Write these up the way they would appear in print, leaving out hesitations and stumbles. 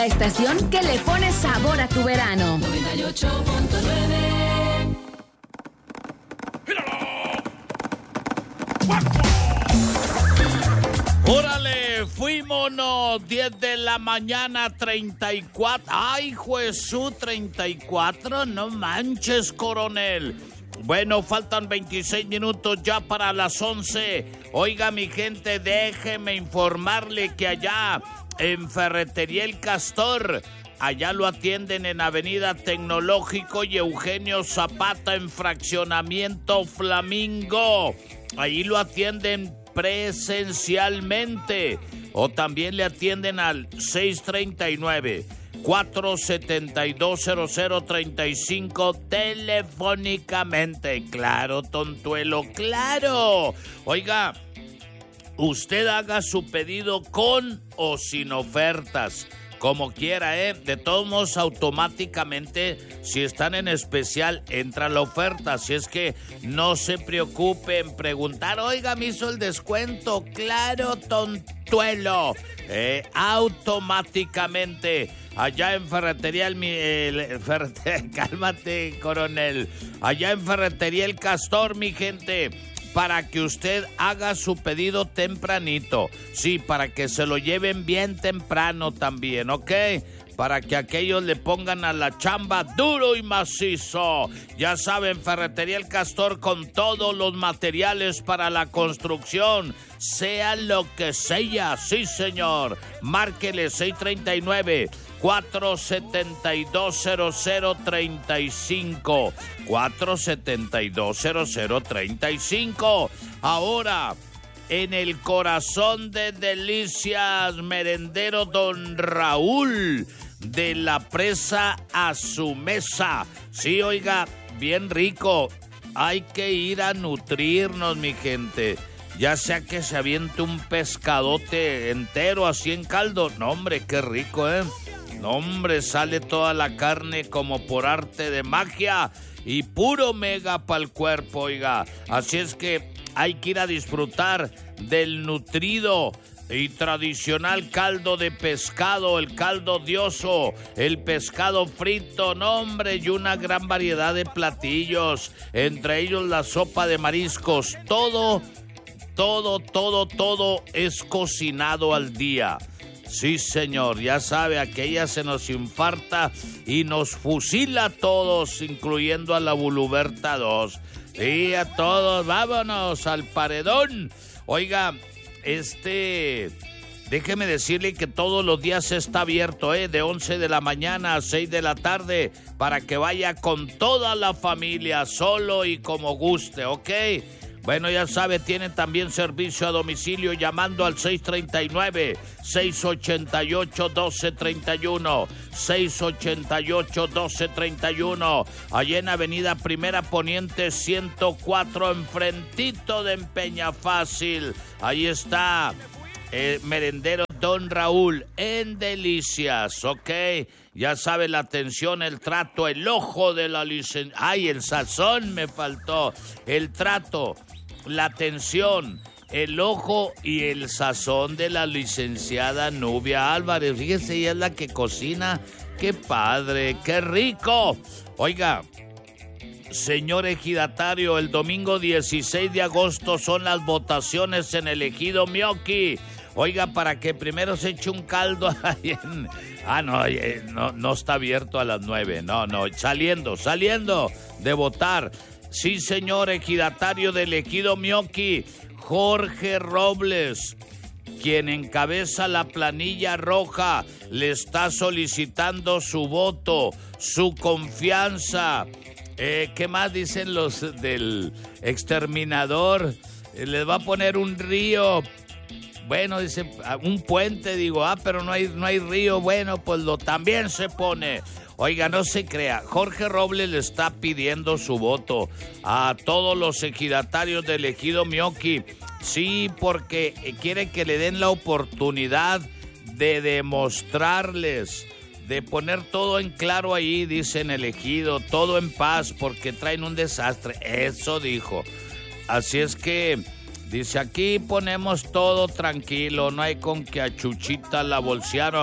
La estación que le pone sabor a tu verano. 98.9. ¡Órale! ¡Fuímonos! 10 de la mañana, 34. ¡Ay, Jesús! 34. No manches, coronel. Bueno, faltan 26 minutos ya para las 11. Oiga, mi gente, déjeme informarle que allá en Ferretería El Castor, allá lo atienden en Avenida Tecnológico y Eugenio Zapata en Fraccionamiento Flamingo. Ahí lo atienden presencialmente o también le atienden al 639-472-0035 telefónicamente. Claro, tontuelo, claro. Oiga, usted haga su pedido con o sin ofertas, como quiera, De todos modos, automáticamente, si están en especial, entra la oferta. Así es que no se preocupe en preguntar, oiga, ¿me hizo el descuento? Claro, tontuelo. Automáticamente, allá en Ferretería cálmate, coronel. Allá en Ferretería El Castor, mi gente, para que usted haga su pedido tempranito. Sí, para que se lo lleven bien temprano también, ¿ok? Para que aquellos le pongan a la chamba duro y macizo. Ya saben, Ferretería El Castor con todos los materiales para la construcción, sea lo que sea. Sí, señor. Márquele 639-472-0035. 472-0035. Ahora, en el corazón de Delicias, merendero Don Raúl, de la presa a su mesa. Sí, oiga, bien rico. Hay que ir a nutrirnos, mi gente. Ya sea que se aviente un pescadote entero así en caldo. No, hombre, qué rico, No, hombre, sale toda la carne como por arte de magia y puro mega para el cuerpo, oiga. Así es que hay que ir a disfrutar del nutrido y tradicional caldo de pescado, el caldo de oso, el pescado frito, no, hombre, y una gran variedad de platillos, entre ellos la sopa de mariscos. Todo es cocinado al día. Sí, señor, ya sabe, aquella se nos infarta y nos fusila a todos, incluyendo a la Buluberta 2. Sí, a todos, vámonos al paredón. Oiga, déjeme decirle que todos los días está abierto, de 11 de la mañana a 6 de la tarde, para que vaya con toda la familia, solo y como guste, ¿ok? Bueno, ya sabe, tiene también servicio a domicilio llamando al 639-688-1231, 688-1231, allá en Avenida Primera Poniente 104, enfrentito de Peñafácil. Ahí está merendero Don Raúl en Delicias, ¿ok? Ya sabe, la atención, el trato, el ojo de la licencia. ¡Ay, el sazón me faltó! El trato, la atención, el ojo y el sazón de la licenciada Nubia Álvarez. Fíjese, ella es la que cocina. ¡Qué padre! ¡Qué rico! Oiga, señor ejidatario, el domingo 16 de agosto son las votaciones en el ejido Mioqui. Oiga, para que primero se eche un caldo ahí en... no está abierto a las 9. No, saliendo de votar. Sí, señor ejidatario del ejido Mioqui, Jorge Robles, quien encabeza la planilla roja, le está solicitando su voto, su confianza. ¿Qué más dicen los del exterminador? Les va a poner un río. Bueno, dice, un puente, digo, pero no hay río. Bueno, pues también se pone. Oiga, no se crea, Jorge Robles le está pidiendo su voto a todos los ejidatarios del ejido Mioqui. Sí, porque quiere que le den la oportunidad de demostrarles, de poner todo en claro ahí, dice en el ejido, todo en paz, porque traen un desastre. Eso dijo. Así es que... dice, aquí ponemos todo tranquilo, no hay con que a Chuchita la bolsearon.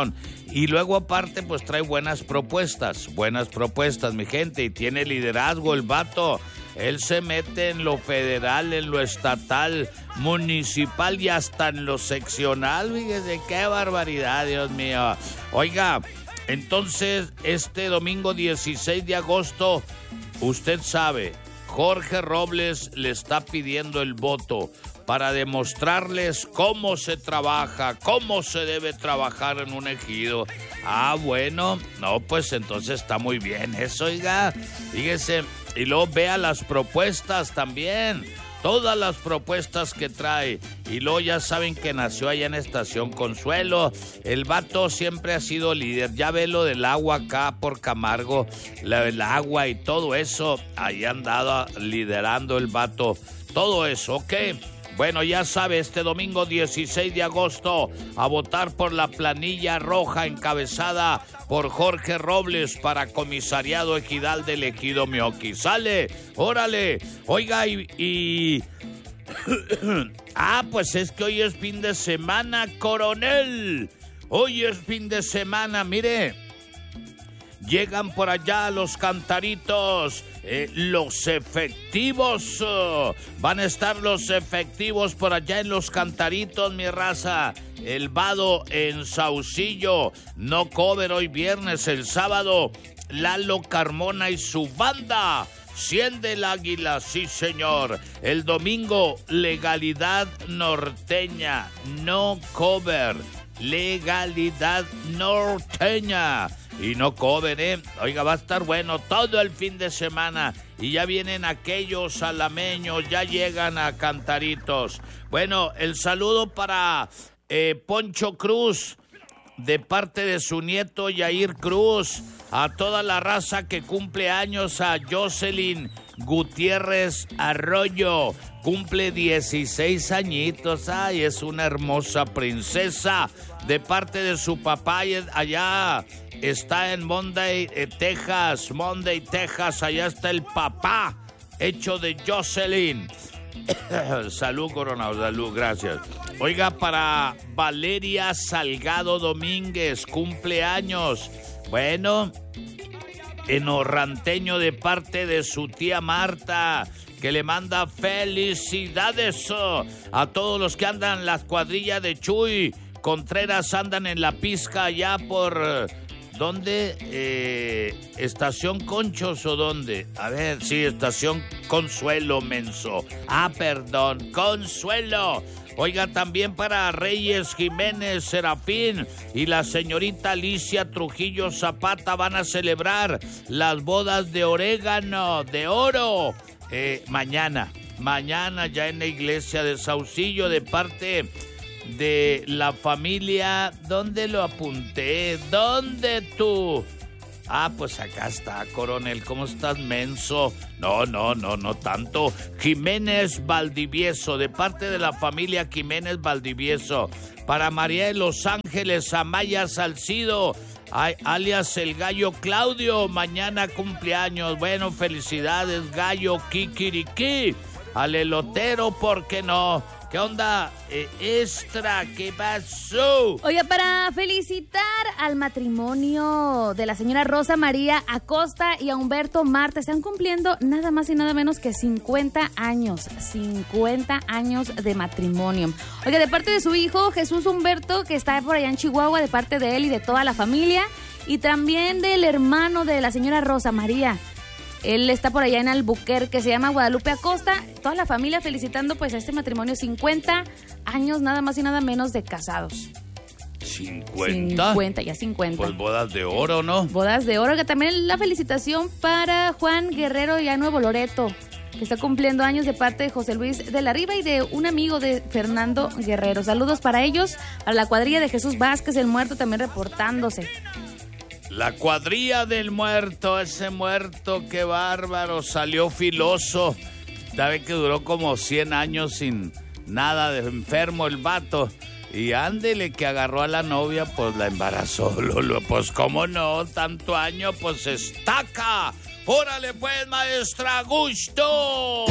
Y luego aparte pues trae buenas propuestas, mi gente, y tiene liderazgo el vato. Él se mete en lo federal, en lo estatal, municipal y hasta en lo seccional. Fíjese qué barbaridad, Dios mío. Oiga, entonces este domingo 16 de agosto, usted sabe, Jorge Robles le está pidiendo el voto para demostrarles cómo se trabaja, cómo se debe trabajar en un ejido. Ah, bueno, no, pues entonces está muy bien eso, oiga. Fíjese, y luego vea las propuestas también, todas las propuestas que trae. Y luego ya saben que nació allá en Estación Consuelo. El vato siempre ha sido líder. Ya ve lo del agua acá por Camargo, el agua y todo eso. Ahí ha andado liderando el vato. Todo eso, ¿ok? Bueno, ya sabe, este domingo 16 de agosto, a votar por la planilla roja encabezada por Jorge Robles para comisariado ejidal del ejido Meoqui. ¡Sale! ¡Órale! Oiga, pues es que hoy es fin de semana, coronel. Hoy es fin de semana, mire. Llegan por allá los cantaritos, los efectivos, van a estar los efectivos por allá en los cantaritos, mi raza. El Vado en Saucillo, no cover hoy viernes, el sábado, Lalo Carmona y su banda. 100 del Águila, sí señor. El domingo, Legalidad Norteña, no cover. Legalidad Norteña. Y no cover, Oiga, va a estar bueno todo el fin de semana. Y ya vienen aquellos salameños, ya llegan a Cantaritos. Bueno, el saludo para Poncho Cruz, de parte de su nieto Yair Cruz. A toda la raza que cumple años, a Jocelyn Gutiérrez Arroyo. Cumple 16 añitos. Ay, es una hermosa princesa. De parte de su papá, allá está en Monday, Texas. Monday, Texas. Allá está el papá, hecho de Jocelyn. Salud, Coronado, salud, gracias. Oiga, para Valeria Salgado Domínguez, cumpleaños. Bueno, enorranteño, de parte de su tía Marta, que le manda felicidades a todos los que andan las cuadrillas de Chuy Contreras, andan en la pizca allá por... ¿Dónde? ¿Estación Conchos o dónde? A ver, sí, Estación Consuelo, menso. Ah, perdón, Consuelo. Oiga, también para Reyes Jiménez Serafín y la señorita Alicia Trujillo Zapata van a celebrar las bodas de orégano, de oro, mañana ya en la iglesia de Saucillo, de parte de la familia. ¿Dónde lo apunté? ¿Dónde tú? Ah, pues acá está, coronel. ¿Cómo estás, menso? No tanto. Jiménez Valdivieso, de parte de la familia Jiménez Valdivieso. Para María de Los Ángeles Amaya Salcido, alias el Gallo Claudio, mañana cumpleaños. Bueno, felicidades, Gallo Kikiriki. Al elotero, ¿por qué no? ¿Qué onda? Extra, ¿qué pasó? Oiga, para felicitar al matrimonio de la señora Rosa María Acosta y a Humberto Marte, están cumpliendo nada más y nada menos que 50 años. 50 años de matrimonio. Oiga, de parte de su hijo Jesús Humberto, que está por allá en Chihuahua, de parte de él y de toda la familia, y también del hermano de la señora Rosa María. Él está por allá en Albuquerque, se llama Guadalupe Acosta. Toda la familia felicitando pues a este matrimonio, 50 años nada más y nada menos de casados. ¿50? 50, ya 50. Pues bodas de oro, ¿no? Bodas de oro, que también la felicitación para Juan Guerrero y a Nuevo Loreto, que está cumpliendo años, de parte de José Luis de la Riva y de un amigo de Fernando Guerrero. Saludos para ellos, para la cuadrilla de Jesús Vázquez, el muerto, también reportándose. La cuadrilla del muerto, ese muerto, qué bárbaro, salió filoso. Sabe que duró como 100 años sin nada, de enfermo el vato. Y ándele que agarró a la novia, pues la embarazó. Pues cómo no, tanto año, pues estaca. ¡Órale pues, maestra, gusto!